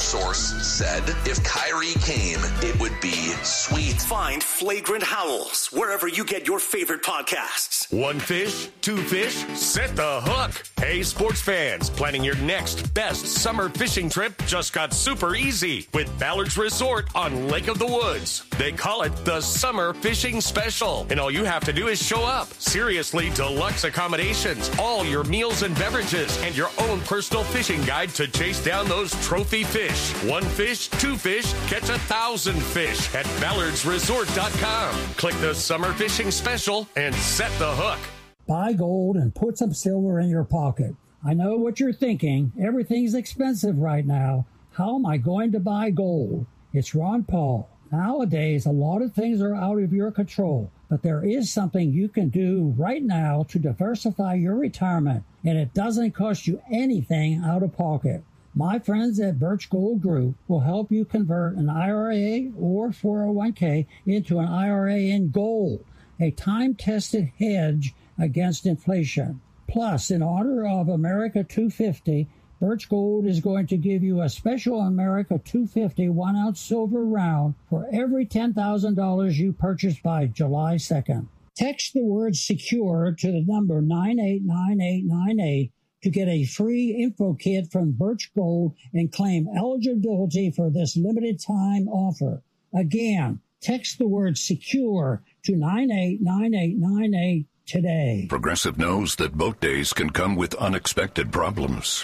source said if Kyrie came, it would be sweet. Find Flagrant Howls wherever you get your favorite podcasts. One fish, two fish, set the hook. Hey, sports fans, planning your next best summer fishing trip just got super easy with Ballard's Resort on Lake of the Woods. They call it the Summer Fishing Special, and all you have to do is show up. Seriously deluxe accommodations, all your meals and beverages, and your own personal fishing guide to chase down those trophy fish. One fish, two fish, catch 1,000 fish at ballardsresort.com. Click the Summer Fishing Special and set the hook. Buy gold and put some silver in your pocket. I know what you're thinking. Everything's expensive right now. How am I going to buy gold? It's Ron Paul. Nowadays, a lot of things are out of your control, but there is something you can do right now to diversify your retirement, and it doesn't cost you anything out of pocket. My friends at Birch Gold Group will help you convert an IRA or 401k into an IRA in gold, a time-tested hedge against inflation. Plus, in honor of America 250, Birch Gold is going to give you a special America 250 1-ounce silver round for every $10,000 you purchase by July 2nd. Text the word SECURE to the number 989898 to get a free info kit from Birch Gold and claim eligibility for this limited time offer. Again, text the word SECURE to 989898 today. Progressive knows that boat days can come with unexpected problems.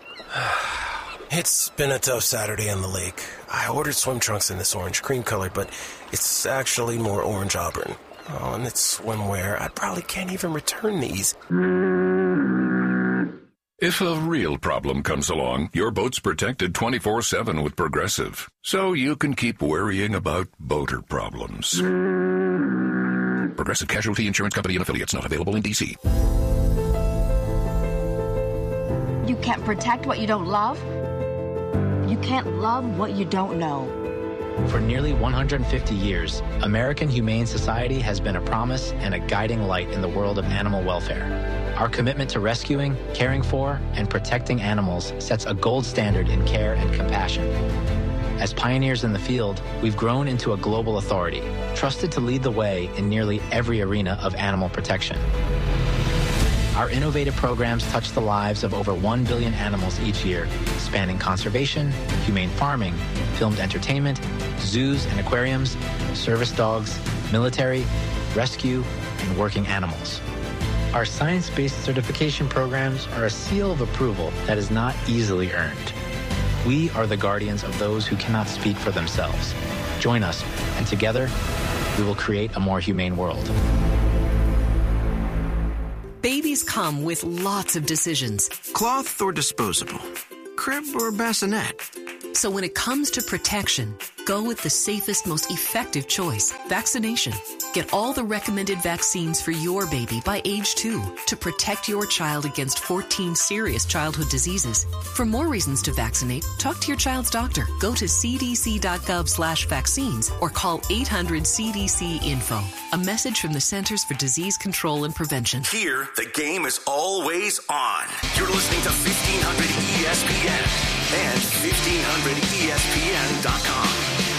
It's been a tough Saturday on the lake. I ordered swim trunks in this orange cream color, but it's actually more orange auburn. Oh, and it's swimwear. I probably can't even return these. If a real problem comes along, your boat's protected 24/7 with Progressive, so you can keep worrying about boater problems. Progressive Casualty Insurance Company and Affiliates, not available in D.C. You can't protect what you don't love. You can't love what you don't know. For nearly 150 years, American Humane Society has been a promise and a guiding light in the world of animal welfare. Our commitment to rescuing, caring for, and protecting animals sets a gold standard in care and compassion. As pioneers in the field, we've grown into a global authority, trusted to lead the way in nearly every arena of animal protection. Our innovative programs touch the lives of over 1 billion animals each year, spanning conservation, humane farming, filmed entertainment, zoos and aquariums, service dogs, military, rescue, and working animals. Our science-based certification programs are a seal of approval that is not easily earned. We are the guardians of those who cannot speak for themselves. Join us, and together, we will create a more humane world. Babies come with lots of decisions. Cloth or disposable? Crib or bassinet? So when it comes to protection, go with the safest, most effective choice, vaccination. Get all the recommended vaccines for your baby by age 2 to protect your child against 14 serious childhood diseases. For more reasons to vaccinate, talk to your child's doctor. Go to cdc.gov/vaccines or call 800-CDC-INFO. A message from the Centers for Disease Control and Prevention. Here, the game is always on. You're listening to 1500 ESPN and 1500ESPN.com.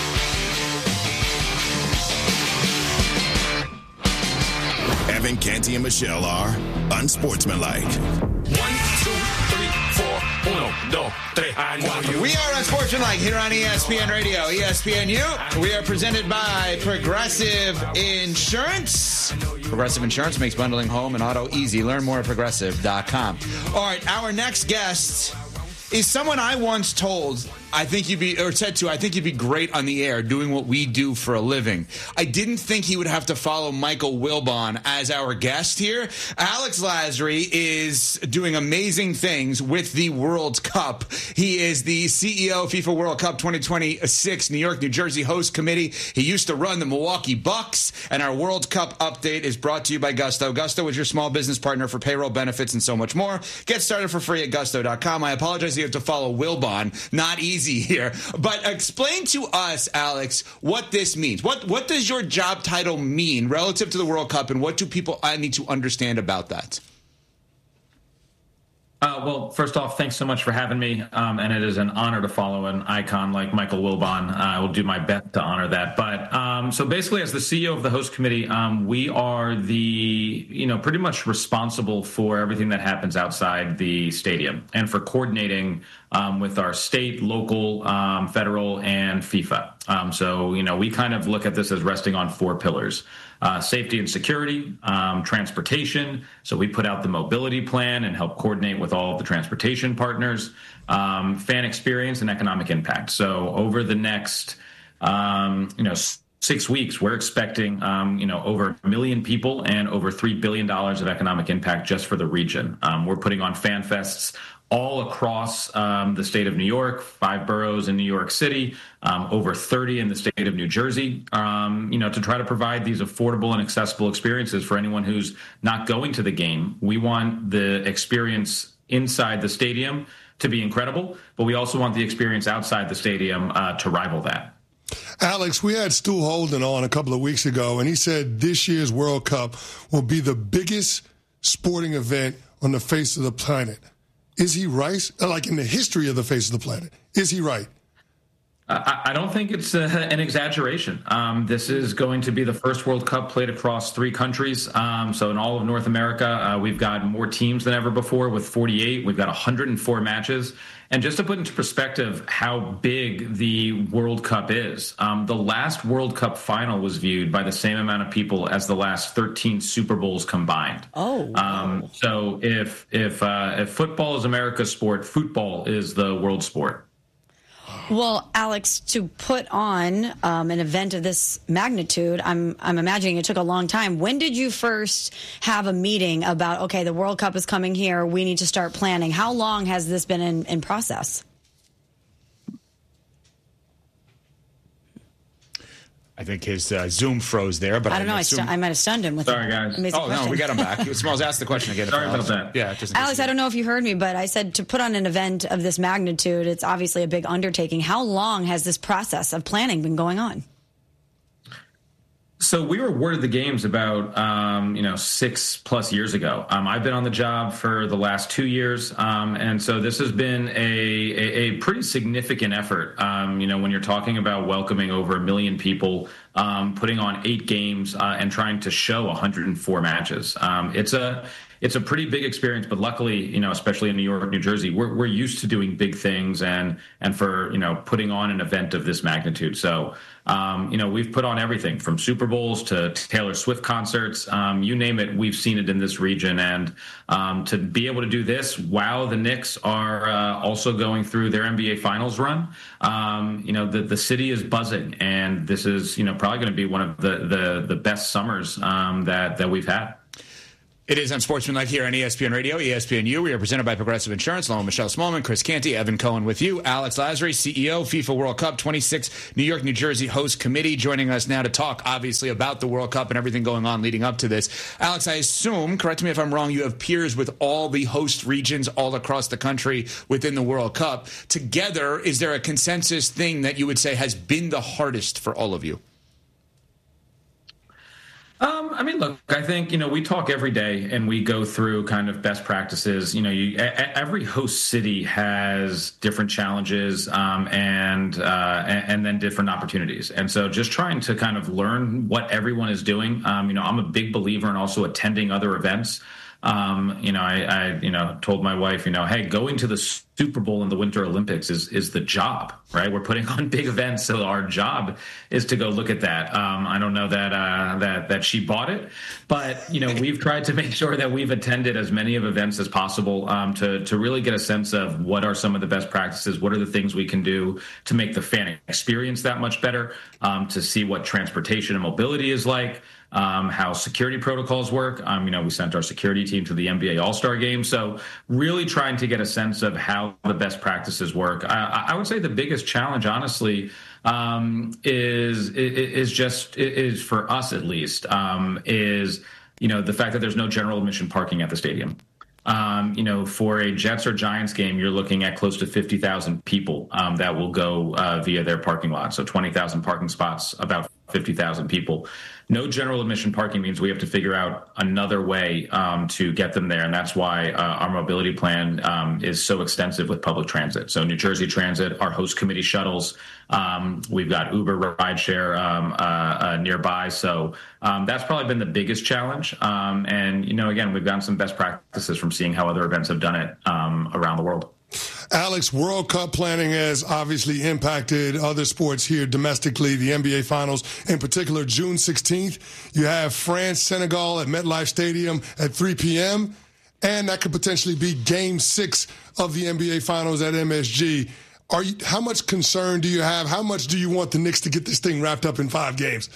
Evan, Canty, and Michelle are unsportsmanlike. 1, 2, 3, 4, 1, 2, 3, I know you. We are unsportsmanlike here on ESPN Radio, ESPNU. We are presented by Progressive Insurance. Progressive Insurance makes bundling home and auto easy. Learn more at progressive.com. All right, our next guest is someone I once told I think you'd be great on the air doing what we do for a living. I didn't think he would have to follow Michael Wilbon as our guest here. Alex Lasry is doing amazing things with the World Cup. He is the CEO of FIFA World Cup 2026 New York, New Jersey host committee. He used to run the Milwaukee Bucks, and our World Cup update is brought to you by Gusto. Gusto is your small business partner for payroll benefits and so much more. Get started for free at gusto.com. I apologize you have to follow Wilbon. Not easy here. But explain to us, Alex, what this means. What does your job title mean relative to the World Cup, and what do people need to understand about that? Well, first off, thanks so much for having me. And it is an honor to follow an icon like Michael Wilbon. I will do my best to honor that. But so basically, as the CEO of the host committee, we are pretty much responsible for everything that happens outside the stadium and for coordinating with our state, local, federal, and FIFA. So we kind of look at this as resting on 4 pillars. Safety and security, transportation. So we put out the mobility plan and help coordinate with all of the transportation partners, fan experience and economic impact. So over the next, 6 weeks, we're expecting, over 1 million people and over $3 billion of economic impact just for the region. We're putting on fan fests all across the state of New York, 5 boroughs in New York City, over 30 in the state of New Jersey, to try to provide these affordable and accessible experiences for anyone who's not going to the game. We want the experience inside the stadium to be incredible, but we also want the experience outside the stadium to rival that. Alex, we had Stu Holden on a couple of weeks ago, and he said this year's World Cup will be the biggest sporting event on the face of the planet. Is he right? Like in the history of the face of the planet. Is he right? I don't think it's an exaggeration. This is going to be the first World Cup played across 3 countries. So in all of North America, we've got more teams than ever before with 48. We've got 104 matches. And just to put into perspective how big the World Cup is, the last World Cup final was viewed by the same amount of people as the last 13 Super Bowls combined. Oh. Wow. So if football is America's sport, football is the world sport. Well, Alex, to put on an event of this magnitude, I'm imagining it took a long time. When did you first have a meeting about, okay, the World Cup is coming here, we need to start planning? How long has this been in process? I think his Zoom froze there, but I don't know. I might have stunned him with Sorry, guys. Oh, no, we got him back. Smalls asked the question again. Sorry about that. Yeah, Alex, I don't know if you heard me, but I said to put on an event of this magnitude, it's obviously a big undertaking. How long has this process of planning been going on? So we were awarded the games about, 6+ years ago. I've been on the job for the last 2 years. And so this has been a pretty significant effort. When you're talking about welcoming over 1 million people, putting on 8 games and trying to show 104 matches. It's a pretty big experience, but luckily, especially in New York, New Jersey, we're used to doing big things and for, putting on an event of this magnitude. So, we've put on everything from Super Bowls to Taylor Swift concerts, you name it, we've seen it in this region. And to be able to do this while the Knicks are also going through their NBA Finals run, the city is buzzing, and this is, probably going to be one of the best summers that we've had. It is Unsportsmanlike here on ESPN Radio, ESPNU. We are presented by Progressive Insurance. Along with Michelle Smallman, Chris Canty, Evan Cohen with you. Alex Lasry, CEO, FIFA World Cup 26, New York, New Jersey host committee, joining us now to talk, obviously, about the World Cup and everything going on leading up to this. Alex, I assume, correct me if I'm wrong, you have peers with all the host regions all across the country within the World Cup. Together, is there a consensus thing that you would say has been the hardest for all of you? Look, I think, we talk every day and we go through kind of best practices. Every host city has different challenges and then different opportunities. And so just trying to kind of learn what everyone is doing. I'm a big believer in also attending other events. I told my wife, hey, going to the Super Bowl and the Winter Olympics is the job, right? We're putting on big events, so our job is to go look at that. I don't know that she bought it, but we've tried to make sure that we've attended as many of events as possible to really get a sense of what are some of the best practices, what are the things we can do to make the fan experience that much better, to see what transportation and mobility is like. How security protocols work. We sent our security team to the NBA All-Star Game. So really trying to get a sense of how the best practices work. I would say the biggest challenge, honestly, is for us at least, is the fact that there's no general admission parking at the stadium. For a Jets or Giants game, you're looking at close to 50,000 people that will go via their parking lot. So 20,000 parking spots, about 50,000 people. No general admission parking means we have to figure out another way to get them there. And that's why our mobility plan is so extensive with public transit. So New Jersey Transit, our host committee shuttles, we've got Uber rideshare nearby. So that's probably been the biggest challenge. And, again, we've gotten some best practices from seeing how other events have done it around the world. Alex, World Cup planning has obviously impacted other sports here domestically, the NBA Finals in particular. June 16th, you have France-Senegal at MetLife Stadium at 3 p.m., and that could potentially be Game 6 of the NBA Finals at MSG. How much concern do you have? How much do you want the Knicks to get this thing wrapped up in 5 games?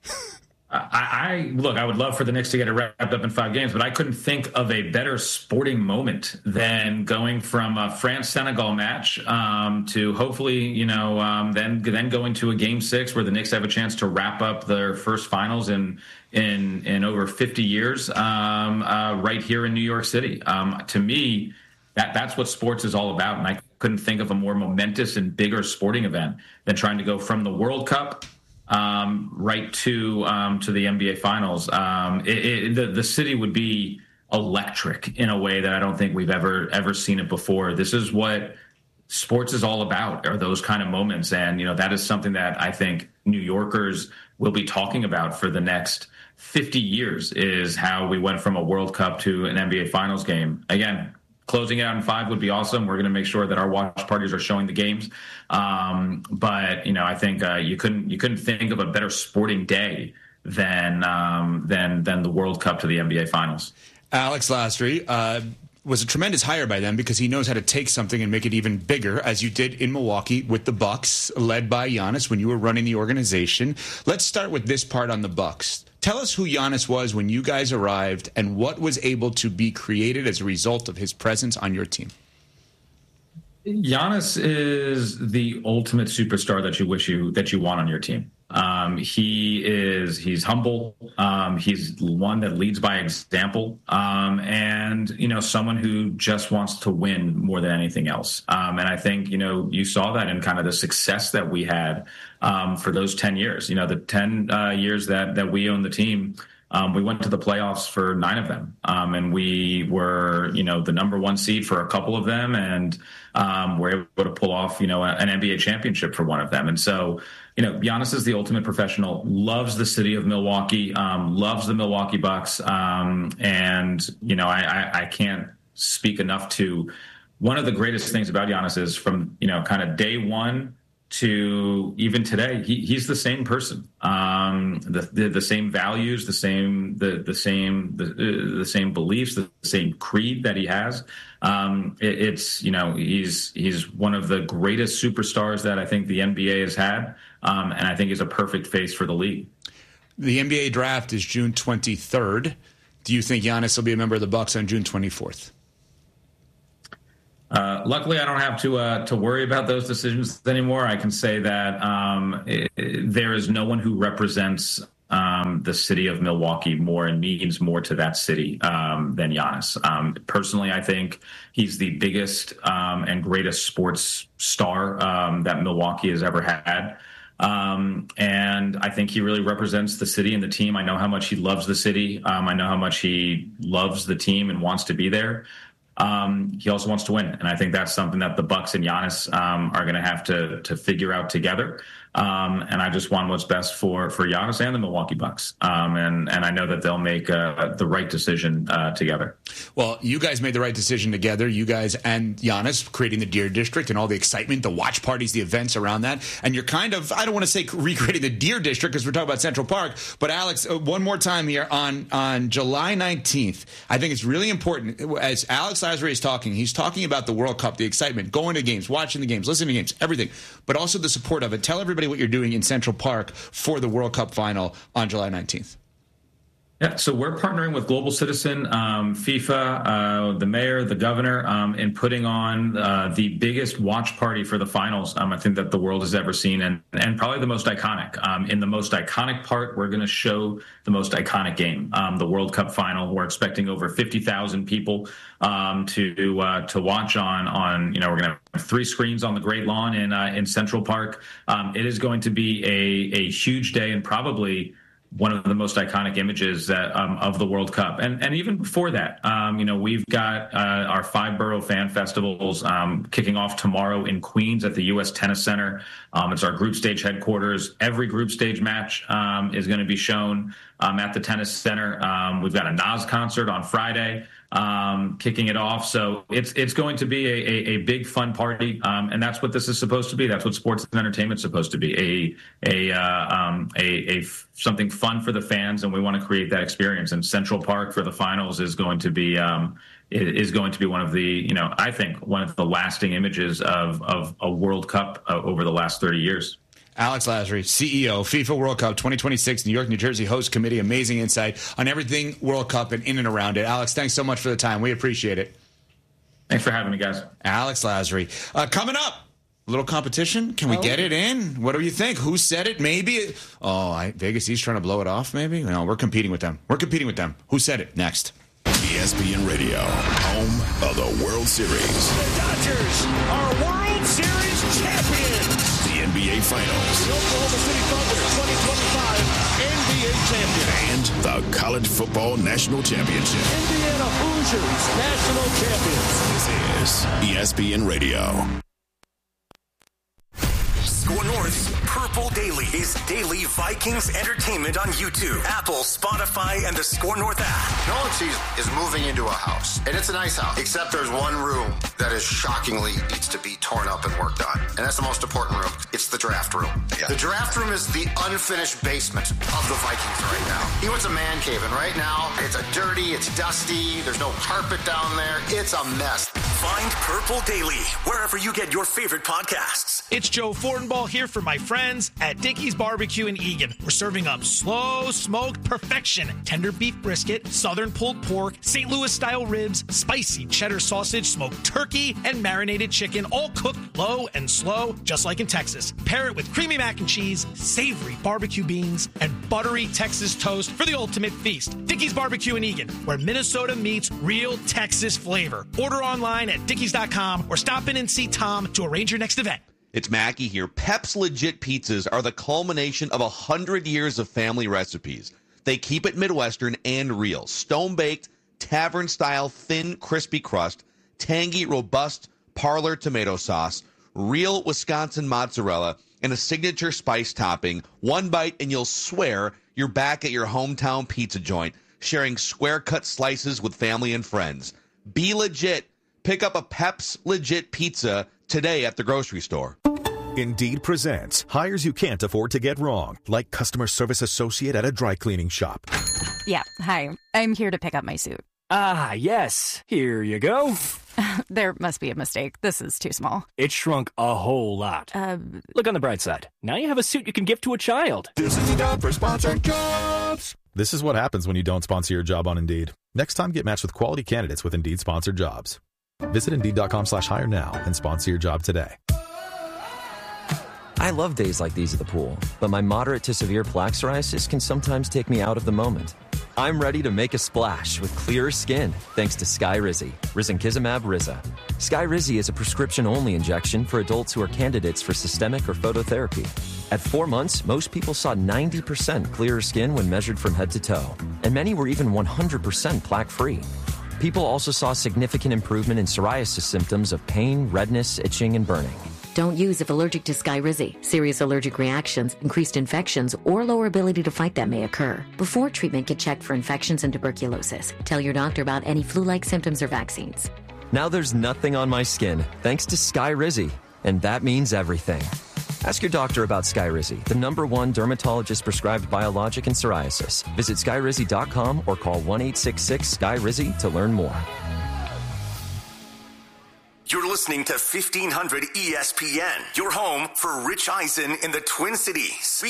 I would love for the Knicks to get it wrapped up in 5 games, but I couldn't think of a better sporting moment than going from a France-Senegal match to hopefully, then going to a Game 6 where the Knicks have a chance to wrap up their first finals in over 50 years right here in New York City. To me, that's what sports is all about, and I couldn't think of a more momentous and bigger sporting event than trying to go from the World Cup right to the NBA Finals. The city would be electric in a way that I don't think we've ever seen it before. This is what sports is all about, are those kind of moments. And, that is something that I think New Yorkers will be talking about for the next 50 years, is how we went from a World Cup to an NBA Finals game. Again, closing it out in 5 would be awesome. We're going to make sure that our watch parties are showing the games. But I think you couldn't think of a better sporting day than the World Cup to the NBA Finals. Alex Lasry was a tremendous hire by them because he knows how to take something and make it even bigger, as you did in Milwaukee with the Bucks, led by Giannis when you were running the organization. Let's start with this part on the Bucks. Tell us who Giannis was when you guys arrived and what was able to be created as a result of his presence on your team. Giannis is the ultimate superstar that you want on your team. He's humble. He's one that leads by example. And someone who just wants to win more than anything else. And I think, you saw that in kind of the success that we had, for those 10 years, the 10 years that we owned the team. We went to the playoffs for 9 of them. And we were, the number 1 seed for a couple of them, and were able to pull off, an NBA championship for one of them. And so, Giannis is the ultimate professional, loves the city of Milwaukee, loves the Milwaukee Bucks. And, I can't speak enough to one of the greatest things about Giannis is from, kind of day one to even today, he's the same person, the same values, the same beliefs, the same creed that he has. He's one of the greatest superstars that I think the NBA has had, and I think he's a perfect face for the league. The NBA draft is June 23rd. Do you think Giannis will be a member of the Bucks on June 24th? Luckily, I don't have to worry about those decisions anymore. I can say that there is no one who represents the city of Milwaukee more and means more to that city than Giannis. Personally, I think he's the biggest and greatest sports star that Milwaukee has ever had. And I think he really represents the city and the team. I know how much he loves the city. I know how much he loves the team and wants to be there. He also wants to win. And I think that's something that the Bucks and Giannis are going to have to figure out together. And I just want what's best for Giannis and the Milwaukee Bucks. And I know that they'll make the right decision together. Well, you guys made the right decision together, you guys and Giannis, creating the Deer District and all the excitement, the watch parties, the events around that. And you're kind of, I don't want to say recreating the Deer District because we're talking about Central Park, but Alex, one more time here on July 19th, I think it's really important. As Alex Lasry is talking, he's talking about the World Cup, the excitement, going to games, watching the games, listening to games, everything, but also the support of it. Tell everybody what you're doing in Central Park for the World Cup final on July 19th. Yeah, so we're partnering with Global Citizen, FIFA, the mayor, the governor, in putting on the biggest watch party for the finals I think that the world has ever seen, and probably the most iconic. In the most iconic part, we're going to show the most iconic game, the World Cup final. We're expecting over 50,000 people to watch on. We're going to have 3 screens on the Great Lawn in Central Park. It is going to be a huge day, and probably one of the most iconic images of the World Cup. And even before that, we've got our 5-borough fan festivals kicking off tomorrow in Queens at the U.S. Tennis Center. It's our group stage headquarters. Every group stage match is going to be shown at the Tennis Center. We've got a Nas concert on Friday kicking it off. So it's going to be a big fun party, and that's what this is supposed to be. That's what sports and entertainment is supposed to be, a something fun for the fans, and we want to create that experience. And Central Park for the finals is going to be one of the, I think one of the lasting images of a World Cup over the last 30 years. Alex Lasry, CEO, FIFA World Cup 2026, New York, New Jersey host committee. Amazing insight on everything World Cup and in and around it. Alex, thanks so much for the time. We appreciate it. Thanks for having me, guys. Alex Lasry. Coming up, a little competition. Can we get it in? What do you think? Who said it? Maybe. Vegas East trying to blow it off, maybe? No, we're competing with them. Who said it? Next. ESPN Radio, home of the World Series. The Dodgers are World Series champions. The NBA Finals. The Oklahoma City Thunder 2025 NBA champion. And the College Football National Championship. Indiana Hoosiers national champions. This is ESPN Radio. Score North's Purple Daily is daily Vikings entertainment on YouTube, Apple, Spotify, and the Score North app. Nolan Cheese is moving into a house, and it's a nice house, except there's one room that is shockingly needs to be torn up and worked on, and that's the most important room. It's the draft room. Yeah. The draft room is the unfinished basement of the Vikings right now. He wants a man cave, and right now it's dirty, it's dusty, there's no carpet down there. It's a mess. Find Purple Daily wherever you get your favorite podcasts. It's Joe Fortenbaugh here for my friends at Dickey's Barbecue in Eagan. We're serving up slow smoked perfection, tender beef brisket, southern pulled pork, St. Louis style ribs, spicy cheddar sausage, smoked turkey, and marinated chicken, all cooked low and slow, just like in Texas. Pair it with creamy mac and cheese, savory barbecue beans, and buttery Texas toast for the ultimate feast. Dickey's Barbecue in Eagan, where Minnesota meets real Texas flavor. Order online at dickeys.com or stop in and see Tom to arrange your next event. It's Mackie here. Pep's Legit Pizzas are the culmination of 100 years of family recipes. They keep it Midwestern and real. Stone-baked, tavern-style, thin, crispy crust, tangy, robust parlor tomato sauce, real Wisconsin mozzarella, and a signature spice topping. One bite and you'll swear you're back at your hometown pizza joint, sharing square-cut slices with family and friends. Be legit. Pick up a Pep's Legit Pizza today at the grocery store. Indeed presents hires you can't afford to get wrong, like customer service associate at a dry cleaning shop. Yeah, hi. I'm here to pick up my suit. Ah, yes. Here you go. There must be a mistake. This is too small. It shrunk a whole lot. Look on the bright side. Now you have a suit you can give to a child. This is Indeed for Sponsored Jobs. This is what happens when you don't sponsor your job on Indeed. Next time, get matched with quality candidates with Indeed Sponsored Jobs. Visit Indeed.com/hire now and sponsor your job today. I love days like these at the pool, but my moderate to severe plaque psoriasis can sometimes take me out of the moment. I'm ready to make a splash with clearer skin thanks to Skyrizi, risankizumab Riza. Skyrizi is a prescription-only injection for adults who are candidates for systemic or phototherapy. At 4 months, most people saw 90% clearer skin when measured from head to toe, and many were even 100% plaque-free. People also saw significant improvement in psoriasis symptoms of pain, redness, itching, and burning. Don't use if allergic to Skyrizi. Serious allergic reactions, increased infections, or lower ability to fight them may occur. Before treatment, get checked for infections and tuberculosis. Tell your doctor about any flu-like symptoms or vaccines. Now there's nothing on my skin thanks to Skyrizi, and that means everything. Ask your doctor about Skyrizi, the #1 dermatologist-prescribed biologic in psoriasis. Visit Skyrizi.com or call 1-866-SKY-RIZI to learn more. You're listening to 1500 ESPN, your home for Rich Eisen in the Twin Cities.